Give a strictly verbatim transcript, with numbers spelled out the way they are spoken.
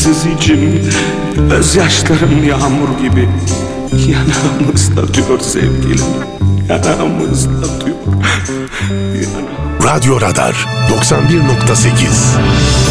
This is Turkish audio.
sensiz içim, gözyaşlarım yağmur gibi yanağımı ıslatıyor sevgilim, yanağımı ıslatıyor. Yanağımı... Radyo Radar doksan bir nokta sekiz.